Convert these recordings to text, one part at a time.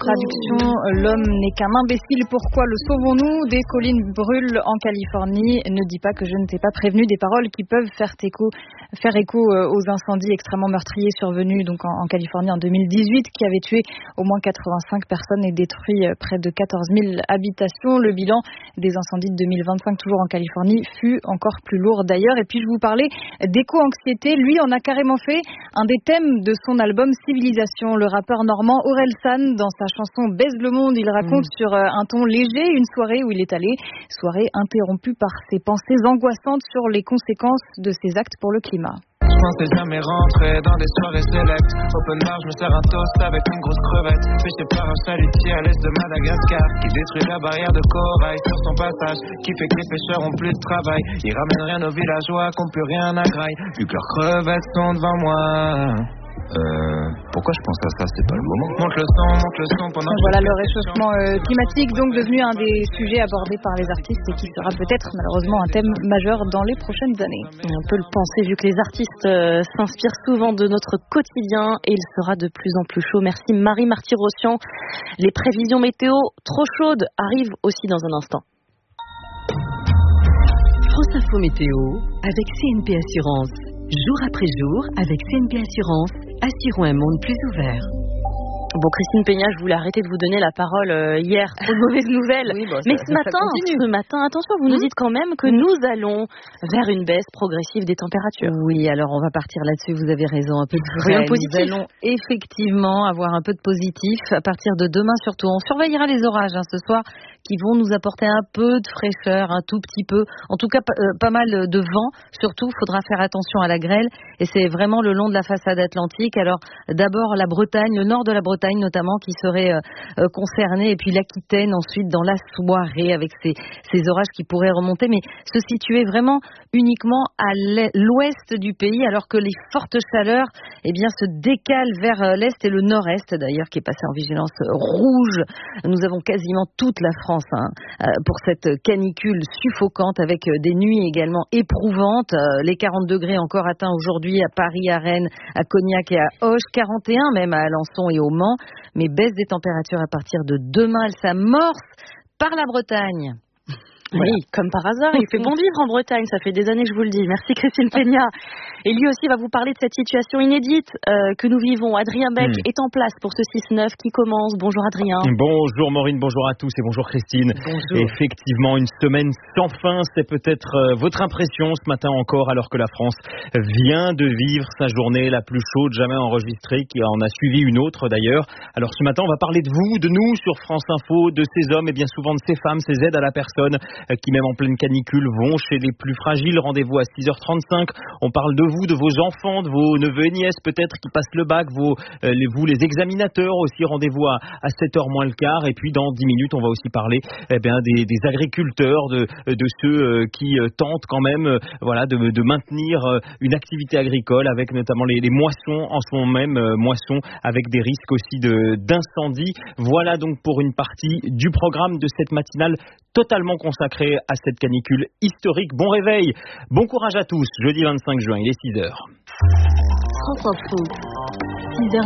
Traduction, l'homme n'est qu'un imbécile, pourquoi le sauvons-nous? Des collines brûlent en Californie, ne dis pas que je ne t'ai pas prévenu, des paroles qui peuvent faire écho aux incendies extrêmement meurtriers survenus donc en Californie en 2018, qui avaient tué au moins 85 personnes et détruit près de 14 000 habitations. Le bilan des incendies de 2025, toujours en Californie, fut encore plus lourd d'ailleurs. Et puis je vous parlais d'éco-anxiété, lui en a carrément fait un des thèmes de son album Civilisation. Le rappeur normand Orelsan, dans sa chanson Baise le monde, il raconte sur un ton léger une soirée où il est allé, soirée interrompue par ses pensées angoissantes sur les conséquences de ses actes pour le climat. Je pensais jamais rentrer dans des soirées sélectes. Open bar, je me sers un toast avec une grosse crevette. Pêché par un chalutier à l'est de Madagascar, qui détruit la barrière de corail sur son passage, qui fait que les pêcheurs ont plus de travail. Ils ramènent rien aux villageois, qui n'ont plus rien à graille, vu que leurs crevettes sont devant moi. Pourquoi je pense à ça? C'est pas le moment. Monte le son pendant. Voilà le réchauffement climatique, donc devenu un des sujets abordés par les artistes et qui sera peut-être malheureusement un thème majeur dans les prochaines années. On peut le penser vu que les artistes s'inspirent souvent de notre quotidien et il sera de plus en plus chaud. Merci Marie Marty-Rossian. Les prévisions météo trop chaudes arrivent aussi dans un instant. France Info Météo avec CNP Assurance. Jour après jour, avec CNP Assurance, assurons un monde plus ouvert. Bon, Christine Peña, je voulais arrêter de vous donner la parole hier pour de mauvaises nouvelles. Oui, mais ce matin, attention, vous nous dites quand même que nous allons vers une baisse progressive des températures. Oui, alors on va partir là-dessus, vous avez raison, un peu de vrai. Nous allons effectivement avoir un peu de positif à partir de demain surtout. On surveillera les orages ce soir qui vont nous apporter un peu de fraîcheur, un tout petit peu, en tout cas pas mal de vent. Surtout, il faudra faire attention à la grêle et c'est vraiment le long de la façade atlantique. Alors d'abord la Bretagne, le nord de la Bretagne notamment qui serait concerné et puis l'Aquitaine ensuite dans la soirée avec ces orages qui pourraient remonter mais se situer vraiment uniquement à l'ouest du pays alors que les fortes chaleurs se décalent vers l'est et le nord-est d'ailleurs qui est passé en vigilance rouge. Nous avons quasiment toute la France pour cette canicule suffocante avec des nuits également éprouvantes. Les 40 degrés encore atteints aujourd'hui à Paris, à Rennes, à Cognac et à Auch, 41 même à Alençon et au Mans. Mais baisse des températures à partir de demain, elle s'amorce par la Bretagne. Voilà. Oui, comme par hasard, il fait bon vivre en Bretagne, ça fait des années que je vous le dis. Merci Christine Peña. Et lui aussi va vous parler de cette situation inédite que nous vivons. Adrien Beck est en place pour ce 6-9 qui commence. Bonjour Adrien. Bonjour Maureen, bonjour à tous et bonjour Christine. Bonjour. Effectivement, une semaine sans fin, c'est peut-être votre impression ce matin encore alors que la France vient de vivre sa journée la plus chaude jamais enregistrée, qui en a suivi une autre d'ailleurs. Alors ce matin, on va parler de vous, de nous sur France Info, de ces hommes et bien souvent de ces femmes, ces aides à la personne qui même en pleine canicule vont chez les plus fragiles. Rendez-vous à 6h35. On parle de vous, de vos enfants, de vos neveux et nièces peut-être qui passent le bac, vous les examinateurs aussi. Rendez-vous à 7h moins le quart. Et puis dans 10 minutes, on va aussi parler des agriculteurs, de ceux qui tentent quand même de maintenir une activité agricole avec notamment les moissons en ce moment même, moissons avec des risques aussi d'incendie. Voilà donc pour une partie du programme de cette matinale totalement consacrée à cette canicule historique. Bon réveil, bon courage à tous. Jeudi 25 juin, il est 6h. France Info, 6h,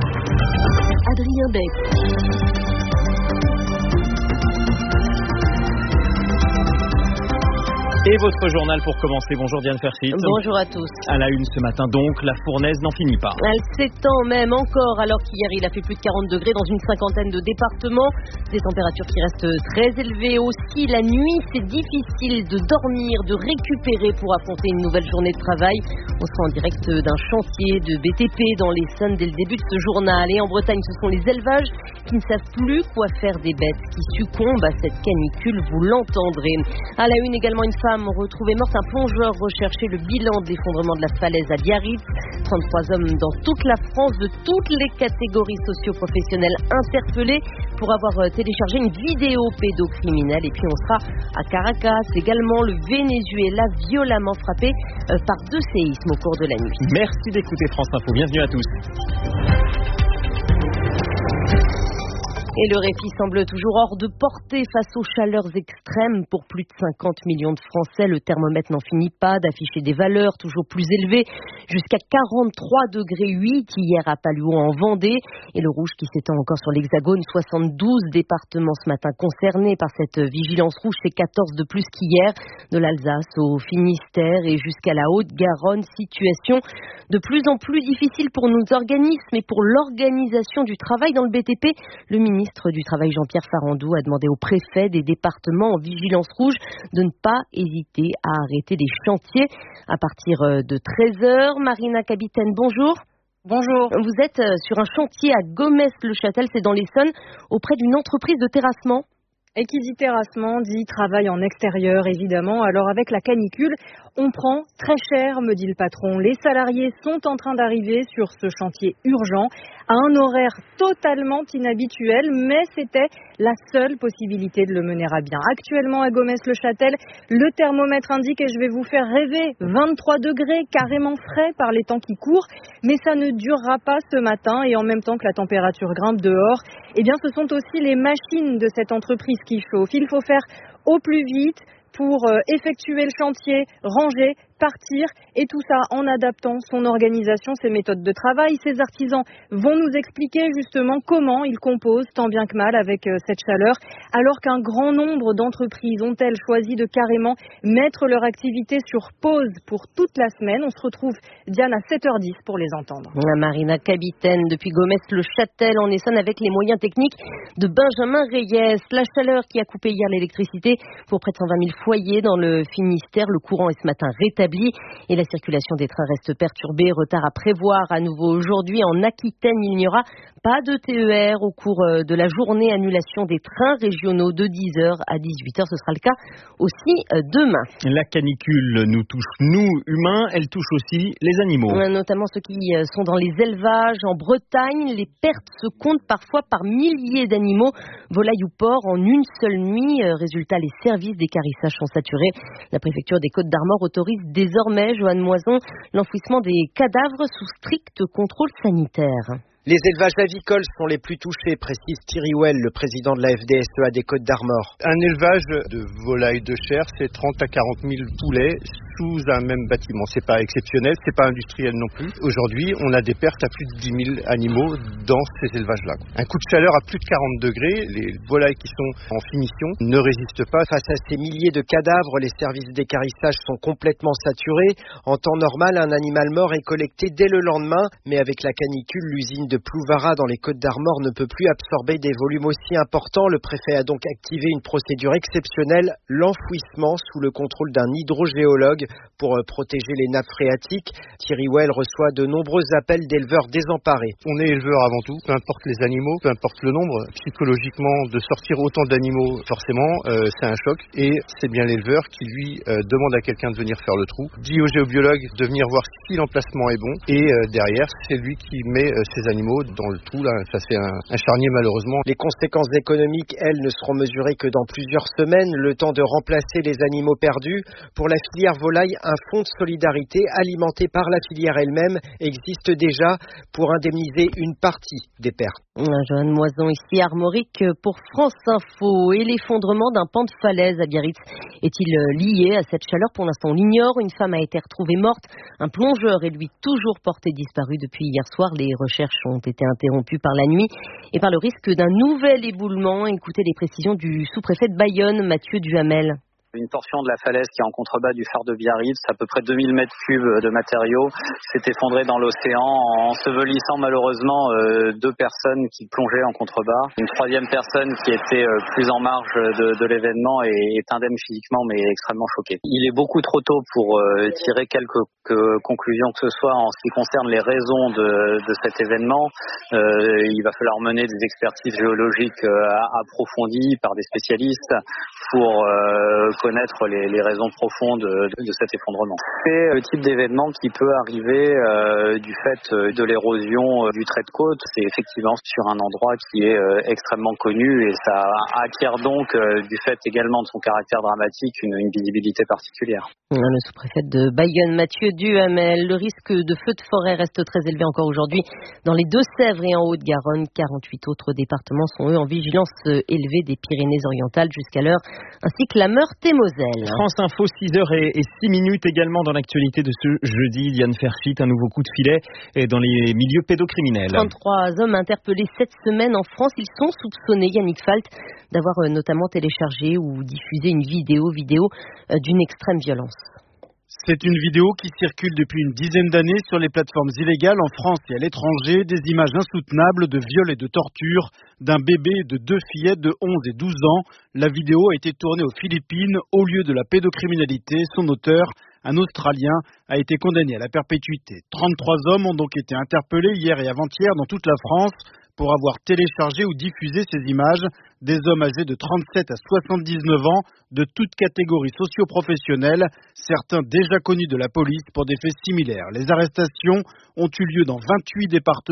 9h, Adrien Beck. Et votre journal pour commencer. Bonjour Diane Ferchit. Bonjour à tous. À la une ce matin donc, la fournaise n'en finit pas. Elle s'étend même encore alors qu'hier il a fait plus de 40 degrés dans une cinquantaine de départements. Des températures qui restent très élevées aussi. La nuit, c'est difficile de dormir, de récupérer pour affronter une nouvelle journée de travail. On sera en direct d'un chantier de BTP dans l'Essonne dès le début de ce journal. Et en Bretagne, ce sont les élevages qui ne savent plus quoi faire des bêtes qui succombent à cette canicule, vous l'entendrez. À la une également, une femme retrouvée morte, un plongeur recherché, le bilan de l'effondrement de la falaise à Biarritz. 33 hommes dans toute la France, de toutes les catégories socio-professionnelles interpellés pour avoir téléchargé une vidéo pédocriminelle. Et puis on sera à Caracas également, le Venezuela violemment frappé par 2 séismes au cours de la nuit. Merci d'écouter France Info, bienvenue à tous. Et le Réfi semble toujours hors de portée face aux chaleurs extrêmes pour plus de 50 millions de Français. Le thermomètre n'en finit pas d'afficher des valeurs toujours plus élevées, jusqu'à 43,8 degrés hier à Paluon en Vendée. Et le rouge qui s'étend encore sur l'Hexagone, 72 départements ce matin concernés par cette vigilance rouge, c'est 14 de plus qu'hier. De l'Alsace au Finistère et jusqu'à la Haute-Garonne, situation de plus en plus difficile pour nos organismes et pour l'organisation du travail dans le BTP. Le ministre du Travail Jean-Pierre Farandou a demandé aux préfets des départements en vigilance rouge de ne pas hésiter à arrêter les chantiers à partir de 13h. Marina Capitaine, bonjour. Bonjour. Vous êtes sur un chantier à Gomès-le-Châtel, c'est dans l'Essonne, auprès d'une entreprise de terrassement. Et qui dit terrassement dit travail en extérieur, évidemment. Alors avec la canicule, on prend très cher, me dit le patron. Les salariés sont en train d'arriver sur ce chantier urgent à un horaire totalement inhabituel, mais c'était la seule possibilité de le mener à bien. Actuellement à Gomès-le-Châtel, le thermomètre indique, et je vais vous faire rêver, 23 degrés, carrément frais par les temps qui courent, mais ça ne durera pas ce matin, et en même temps que la température grimpe dehors, eh bien ce sont aussi les machines de cette entreprise qui chauffent. Il faut faire au plus vite pour effectuer le chantier, ranger, partir, et tout ça en adaptant son organisation, ses méthodes de travail. Ces artisans vont nous expliquer justement comment ils composent tant bien que mal avec cette chaleur, alors qu'un grand nombre d'entreprises ont-elles choisi de carrément mettre leur activité sur pause pour toute la semaine. On se retrouve, Diane, à 7h10 pour les entendre. Marina Capitaine, depuis Gomès-le-Châtel en Essonne, avec les moyens techniques de Benjamin Reyes. La chaleur qui a coupé hier l'électricité pour près de 120 000 foyers dans le Finistère. Le courant est ce matin rétabli et la circulation des trains reste perturbée. Retard à prévoir à nouveau aujourd'hui. En Aquitaine, il n'y aura pas de TER au cours de la journée. Annulation des trains régionaux de 10h à 18h. Ce sera le cas aussi demain. La canicule nous touche, nous, humains. Elle touche aussi les animaux. Notamment ceux qui sont dans les élevages. En Bretagne, les pertes se comptent parfois par milliers d'animaux, volailles ou porcs, en une seule nuit. Résultat, les services d'équarrissage sont saturés. La préfecture des Côtes-d'Armor autorise désormais, Joanne Moison, l'enfouissement des cadavres sous strict contrôle sanitaire. Les élevages avicoles sont les plus touchés, précise Thierry Well, le président de la FDSEA des Côtes-d'Armor. Un élevage de volailles de chair, c'est 30 à 40 000 poulets sous un même bâtiment. C'est pas exceptionnel, c'est pas industriel non plus. Aujourd'hui, on a des pertes à plus de 10 000 animaux dans ces élevages-là. Un coup de chaleur à plus de 40 degrés, les volailles qui sont en finition ne résistent pas. Face à ces milliers de cadavres, les services d'équarrissage sont complètement saturés. En temps normal, un animal mort est collecté dès le lendemain, mais avec la canicule, l'usine de Plouvara dans les Côtes-d'Armor ne peut plus absorber des volumes aussi importants. Le préfet a donc activé une procédure exceptionnelle, l'enfouissement sous le contrôle d'un hydrogéologue pour protéger les nappes phréatiques. Thierry Well reçoit de nombreux appels d'éleveurs désemparés. On est éleveur avant tout, peu importe les animaux, peu importe le nombre. Psychologiquement, de sortir autant d'animaux, forcément, c'est un choc. Et c'est bien l'éleveur qui, lui, demande à quelqu'un de venir faire le trou, dit au géobiologue de venir voir si l'emplacement est bon. Et derrière, c'est lui qui met ses animaux dans le trou, là, ça c'est un charnier malheureusement. Les conséquences économiques, elles, ne seront mesurées que dans plusieurs semaines, le temps de remplacer les animaux perdus. Pour la filière volaille, un fonds de solidarité alimenté par la filière elle-même existe déjà pour indemniser une partie des pertes. Joanne Moison ici, Armorique pour France Info. Et l'effondrement d'un pan de falaise à Biarritz est-il lié à cette chaleur? Pour l'instant, on l'ignore. Une femme a été retrouvée morte. Un plongeur est lui toujours porté disparu depuis hier soir. Les recherches ont été interrompues par la nuit et par le risque d'un nouvel éboulement. Écoutez les précisions du sous-préfet de Bayonne, Mathieu Duhamel. Une portion de la falaise qui est en contrebas du phare de Biarritz, à peu près 2000 mètres cubes de matériaux, s'est effondrée dans l'océan, ensevelissant malheureusement deux personnes qui plongeaient en contrebas. Une troisième personne qui était plus en marge de l'événement est indemne physiquement mais extrêmement choquée. Il est beaucoup trop tôt pour tirer quelques conclusions que ce soit en ce qui concerne les raisons de cet événement. Il va falloir mener des expertises géologiques approfondies par des spécialistes pour connaître les raisons profondes de cet effondrement. C'est le type d'événement qui peut arriver du fait de l'érosion du trait de côte. C'est effectivement sur un endroit qui est extrêmement connu et ça acquiert donc du fait également de son caractère dramatique une visibilité particulière. Le sous-préfet de Bayonne, Mathieu Duhamel. Le risque de feu de forêt reste très élevé encore aujourd'hui dans les Deux-Sèvres et en Haute-Garonne. 48 autres départements sont eux en vigilance élevée des Pyrénées-Orientales jusqu'à l'heure, ainsi que la Meurthe-et-Moselle. France Info, 6h06 également dans l'actualité de ce jeudi. Diane Ferchit, un nouveau coup de filet dans les milieux pédocriminels. 33 hommes interpellés cette semaine en France. Ils sont soupçonnés, Yannick Falt, d'avoir notamment téléchargé ou diffusé une vidéo d'une extrême violence. C'est une vidéo qui circule depuis une dizaine d'années sur les plateformes illégales en France et à l'étranger. Des images insoutenables de viols et de torture d'un bébé et de 2 fillettes de 11 et 12 ans. La vidéo a été tournée aux Philippines au lieu de la pédocriminalité. Son auteur, un Australien, a été condamné à la perpétuité. 33 hommes ont donc été interpellés hier et avant-hier dans toute la France pour avoir téléchargé ou diffusé ces images. Des hommes âgés de 37 à 79 ans, de toutes catégories socio-professionnelles, certains déjà connus de la police pour des faits similaires. Les arrestations ont eu lieu dans 28 départements.